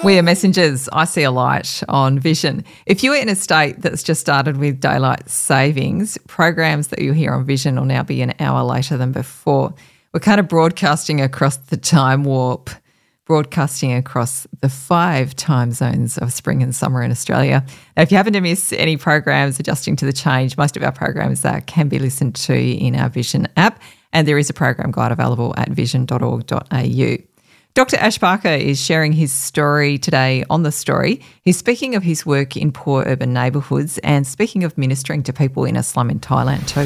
We are messengers. I see a light on Vision. If you're in a state that's just started with daylight savings, programs that you hear on Vision will now be an hour later than before. We're kind of broadcasting across the time warp, broadcasting across the 5 time zones of spring and summer in Australia. Now, if you happen to miss any programs adjusting to the change, most of our programs can be listened to in our Vision app, and there is a program guide available at vision.org.au. Dr. Ash Barker is sharing his story today on The Story. He's speaking of his work in poor urban neighbourhoods and speaking of ministering to people in a slum in Thailand too.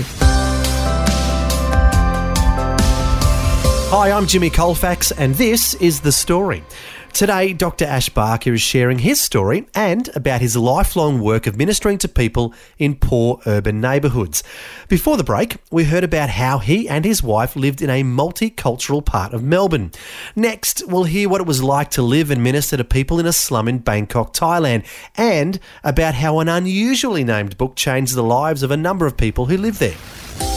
Hi, I'm Jimmy Colfax and this is The Story. Today, Dr. Ash Barker is sharing his story and about his lifelong work of ministering to people in poor urban neighbourhoods. Before the break, we heard about how he and his wife lived in a multicultural part of Melbourne. Next, we'll hear what it was like to live and minister to people in a slum in Bangkok, Thailand, and about how an unusually named book changed the lives of a number of people who live there.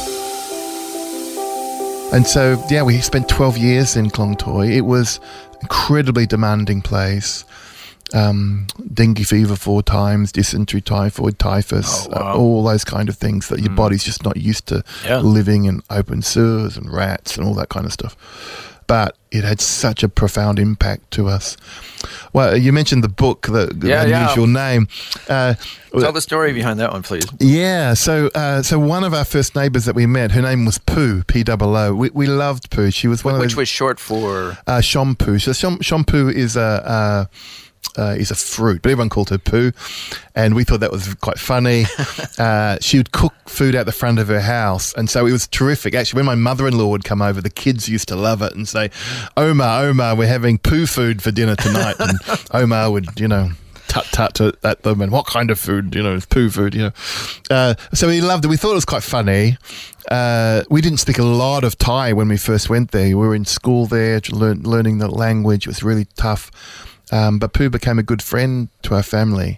And so, we spent 12 years in Klong Toi. It was incredibly demanding place. Dengue fever 4 times, dysentery, typhoid, typhus, all those kind of things that your body's just not used to living in open sewers and rats and all that kind of stuff. But it had such a profound impact to us. Well, you mentioned the book, the unusual name. Tell the story behind that one, please. Yeah, so one of our first neighbours that we met, her name was Poo, P-O-O. We loved Poo. She was one of those... Which was short for... Shampoo. So shampoo is a fruit, but everyone called her Poo, and we thought that was quite funny. She would cook food out the front of her house, and so it was terrific. Actually, when my mother-in-law would come over, the kids used to love it and say, Omar, we're having Poo food for dinner tonight. And Omar would, tut at them, and what kind of food, it's Poo food, So we loved it. We thought it was quite funny. We didn't speak a lot of Thai when we first went there. We were in school there, learning the language. It was really tough. But Pooh became a good friend to our family.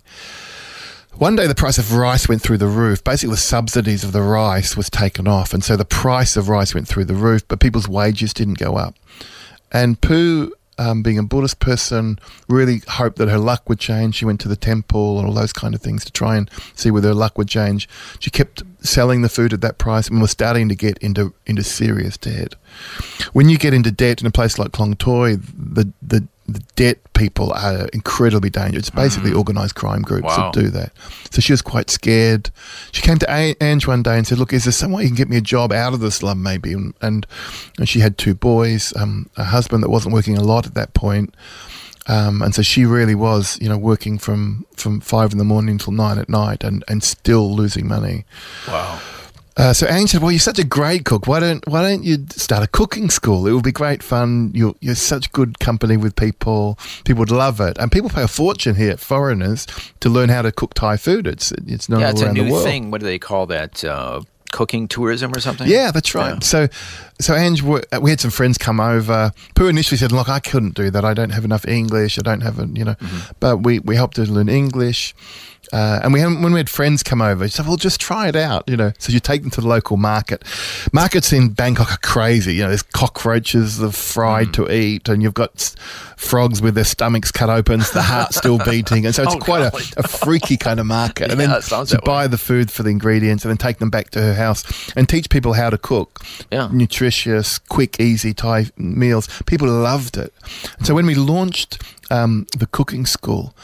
One day the price of rice went through the roof. Basically the subsidies of the rice was taken off, and so the price of rice went through the roof, but people's wages didn't go up. And Pooh, being a Buddhist person, really hoped that her luck would change. She went to the temple and all those kind of things to try and see whether her luck would change. She kept selling the food at that price and was starting to get into serious debt. When you get into debt in a place like Klong Toi, the debt people are incredibly dangerous. It's basically organised crime groups that do that. So she was quite scared. She came to Ange one day and said, look, is there some way you can get me a job out of the slum maybe? And she had 2 boys, a husband that wasn't working a lot at that point. And so she really was, working from 5 in the morning till 9 at night and still losing money. Wow. So Ange said, well, you're such a great cook. Why don't you start a cooking school? It will be great fun. You're such good company with people. People would love it. And people pay a fortune here, foreigners, to learn how to cook Thai food. It's known all around the world. Yeah, it's a new thing. What do they call that? Cooking tourism or something? Yeah, that's right. Yeah. So Ange, we had some friends come over. Pooh initially said, look, I couldn't do that. I don't have enough English. I don't have But we helped her learn English. And when we had friends come over, she said, well, just try it out, So you take them to the local market. Markets in Bangkok are crazy. There's cockroaches that are fried to eat, and you've got frogs with their stomachs cut open, the heart still beating. And so it's quite a freaky kind of market. And then to buy the food for the ingredients and then take them back to her house and teach people how to cook. Yeah. Nutritious, quick, easy Thai meals. People loved it. And so when we launched the cooking school,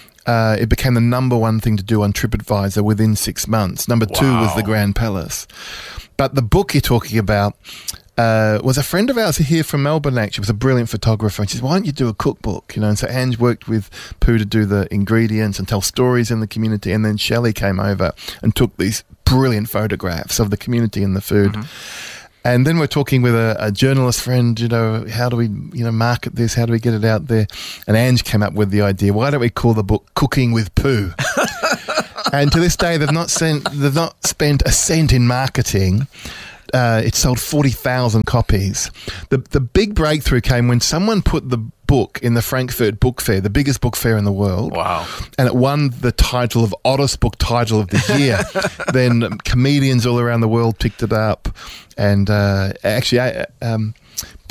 it became the number 1 thing to do on TripAdvisor within 6 months. Number 2 was the Grand Palace. But the book you're talking about was a friend of ours here from Melbourne, actually. Was a brilliant photographer. And she said, why don't you do a cookbook? And so Ange worked with Pooh to do the ingredients and tell stories in the community. And then Shelley came over and took these brilliant photographs of the community and the food. Mm-hmm. And then we're talking with a journalist friend, how do we, market this? How do we get it out there? And Ange came up with the idea, why don't we call the book Cooking with Pooh? And to this day, they've not spent a cent in marketing. It sold 40,000 copies. The big breakthrough came when someone put the book in the Frankfurt Book Fair, the biggest book fair in the world. Wow. And it won the title of Oddest Book Title of the Year. Then comedians all around the world picked it up. And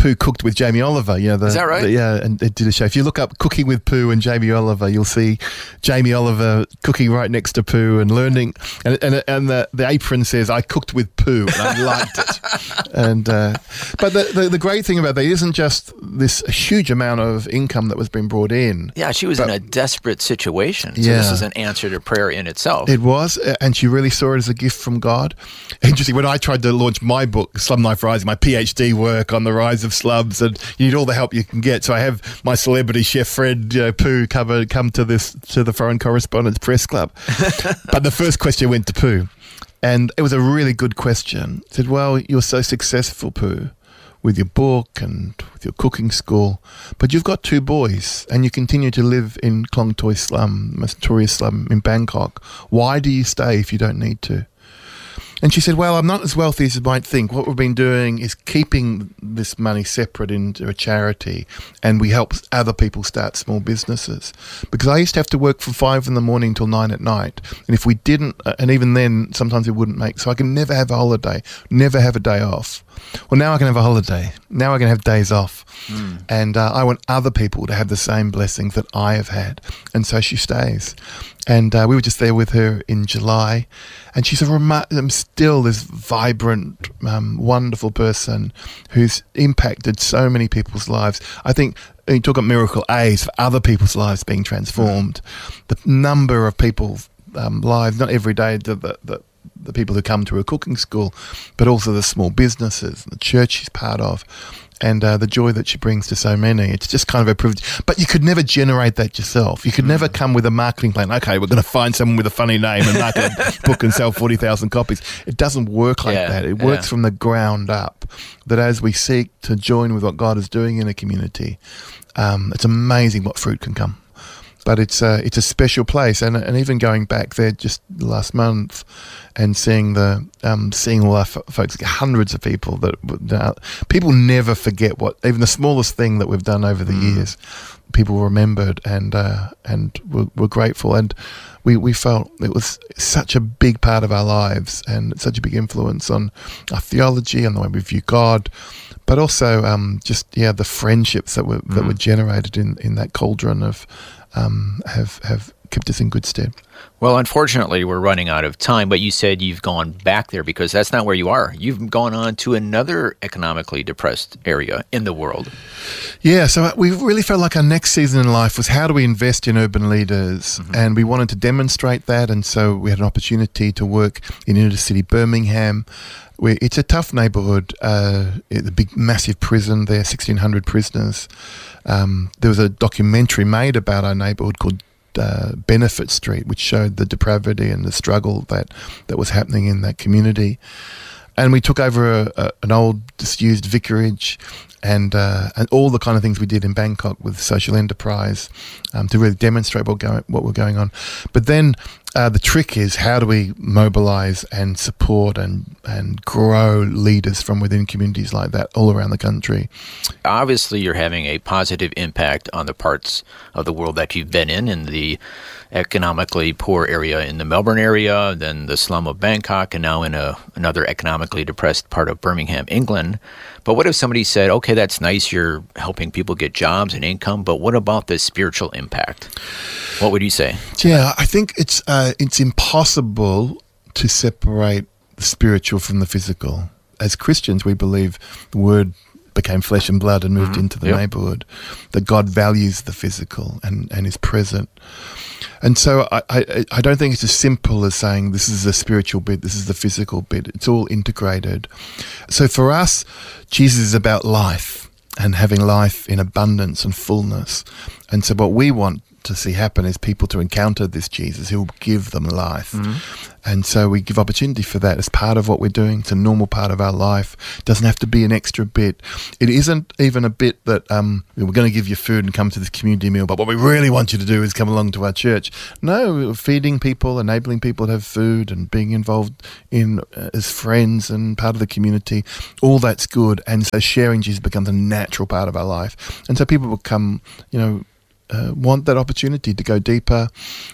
Pooh cooked with Jamie Oliver. Is that right? Yeah, and it did a show. If you look up Cooking with Pooh and Jamie Oliver, you'll see Jamie Oliver cooking right next to Pooh and learning. And the apron says, "I cooked with Pooh," and I liked it. And but the great thing about that isn't just this huge amount of income that was being brought in. Yeah, she was in a desperate situation. So this is an answer to prayer in itself. It was, and she really saw it as a gift from God. Interesting, when I tried to launch my book, Slum Life Rising, my PhD work on the rise of slums, and you need all the help you can get. So I have my celebrity chef friend, Pooh, come to the Foreign Correspondents Press Club. But the first question went to Pooh, and it was a really good question. It said, "Well, you're so successful, Pooh, with your book and with your cooking school, but you've got 2 boys and you continue to live in Klong Toi slum, most notorious slum in Bangkok. Why do you stay if you don't need to?" And she said, "Well, I'm not as wealthy as you might think. What we've been doing is keeping this money separate into a charity, and we help other people start small businesses. Because I used to have to work from 5 in the morning till 9 at night. And if we didn't, and even then, sometimes it wouldn't make, so I can never have a holiday, never have a day off. Well, now I can have a holiday. Now I can have days off. And I want other people to have the same blessings that I have had." And so she stays. And we were just there with her in July. And she's still this vibrant, wonderful person who's impacted so many people's lives. I think you talk about miracle A's for other people's lives being transformed. The number of people's lives, not every day, the people who come to her cooking school, but also the small businesses, the church she's part of, and the joy that she brings to so many. It's just kind of a privilege. But you could never generate that yourself. You could never come with a marketing plan. Okay, we're going to find someone with a funny name and make a book and sell 40,000 copies. It doesn't work like that. It works from the ground up, that as we seek to join with what God is doing in a community, it's amazing what fruit can come. But it's a special place, and even going back there just last month, and seeing all our folks, hundreds of people people never forget even the smallest thing that we've done over the years. People remembered and were grateful, and we felt it was such a big part of our lives and such a big influence on our theology and the way we view God. But also the friendships that were generated in that cauldron of have kept us in good stead. Well, unfortunately, we're running out of time, but you said you've gone back there because that's not where you are. You've gone on to another economically depressed area in the world. Yeah, so we really felt like our next season in life was how do we invest in urban leaders? And we wanted to demonstrate that, and so we had an opportunity to work in inner city Birmingham. It's a tough neighbourhood, the big massive prison there, 1,600 prisoners. There was a documentary made about our neighbourhood called Benefit Street, which showed the depravity and the struggle that was happening in that community. And we took over an old disused vicarage and all the kind of things we did in Bangkok with social enterprise to really demonstrate what were going on. But then the trick is, how do we mobilise and support and grow leaders from within communities like that all around the country? Obviously, you're having a positive impact on the parts of the world that you've been in the economically poor area in the Melbourne area, then the slum of Bangkok, and now in another economically depressed part of Birmingham, England. But what if somebody said, okay, that's nice, you're helping people get jobs and income, but what about the spiritual impact? What would you say? Yeah, I think it's impossible to separate the spiritual from the physical. As Christians, we believe the Word became flesh and blood and moved into the neighborhood, that God values the physical and is present. And so I don't think it's as simple as saying this is the spiritual bit, this is the physical bit. It's all integrated. So for us, Jesus is about life and having life in abundance and fullness. And so what we want to see happen is people to encounter this Jesus who will give them life. And so we give opportunity for that as part of what we're doing. It's a normal part of our life. It doesn't have to be an extra bit. It isn't even a bit that we're going to give you food and come to this community meal, but what we really want you to do is come along to our church. No, we're feeding people, enabling people to have food and being involved in as friends and part of the community. All that's good. And so sharing Jesus becomes a natural part of our life. And so people will come, want that opportunity to go deeper.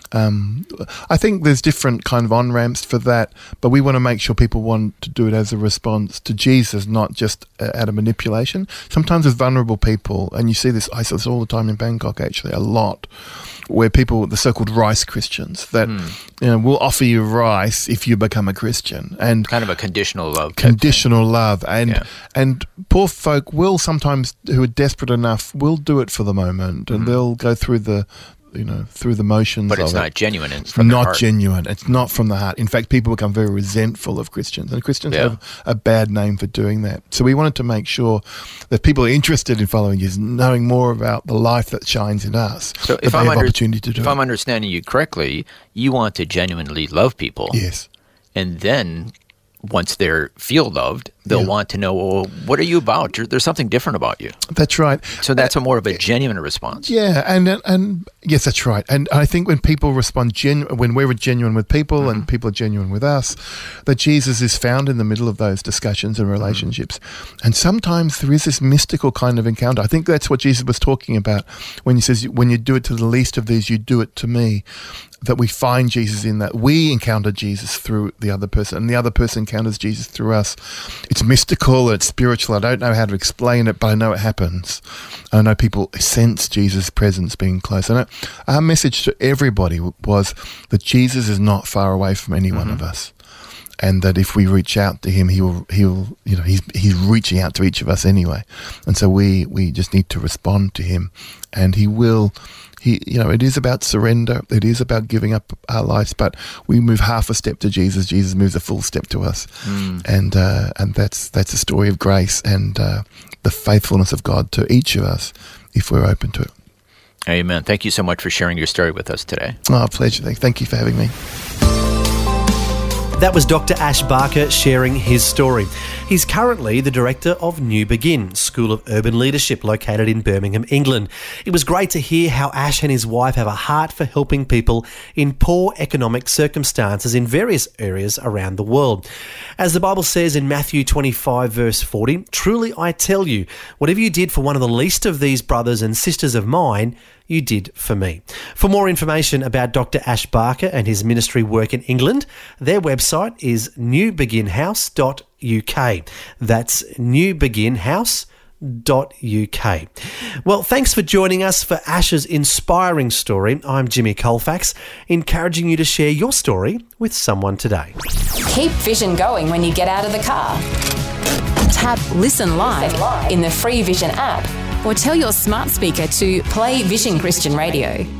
I think there's different kind of on-ramps for that, but we want to make sure people want to do it as a response to Jesus, not just out of manipulation. Sometimes with vulnerable people, and you see this, I see this all the time in Bangkok actually, a lot, where people, the so-called rice Christians, that will offer you rice if you become a Christian, and kind of a conditional love. Conditional love, and poor folk will sometimes, who are desperate enough, will do it for the moment, and they'll go through the motions. But it's of not genuine. It's from the heart. Not genuine. It's not from the heart. In fact, people become very resentful of Christians, and Christians have a bad name for doing that. So we wanted to make sure that people are interested in following Jesus, knowing more about the life that shines in us. So if I'm understanding you correctly, you want to genuinely love people. Yes. And then once they feel loved, they'll want to know, well, what are you about? There's something different about you. That's right. So that's a more of a genuine response. Yeah, and yes, that's right. And I think when people respond when we're genuine with people and people are genuine with us, that Jesus is found in the middle of those discussions and relationships. And sometimes there is this mystical kind of encounter. I think that's what Jesus was talking about when he says, when you do it to the least of these, you do it to me. That we find Jesus in that. We encounter Jesus through the other person, and the other person encounters Jesus through us. It's mystical, it's spiritual. I don't know how to explain it, but I know it happens. I know people sense Jesus' presence being close. And our message to everybody was that Jesus is not far away from any one of us, and that if we reach out to him, he'll he's reaching out to each of us anyway. And so we just need to respond to him, and he will. It is about surrender. It is about giving up our lives, but we move half a step to Jesus. Jesus moves a full step to us, and that's a story of grace and the faithfulness of God to each of us if we're open to it. Amen. Thank you so much for sharing your story with us today. Oh, pleasure. Thank you for having me. That was Dr. Ash Barker sharing his story. He's currently the director of New Begin, School of Urban Leadership located in Birmingham, England. It was great to hear how Ash and his wife have a heart for helping people in poor economic circumstances in various areas around the world. As the Bible says in Matthew 25 verse 40, "Truly I tell you, whatever you did for one of the least of these brothers and sisters of mine, you did for me." For more information about Dr. Ash Barker and his ministry work in England, their website is newbeginhouse.uk. That's newbeginhouse.uk. Well, thanks for joining us for Ash's inspiring story. I'm Jimmy Colfax, encouraging you to share your story with someone today. Keep Vision going when you get out of the car. Tap Listen Live in the free Vision app, or tell your smart speaker to play Vision Christian Radio.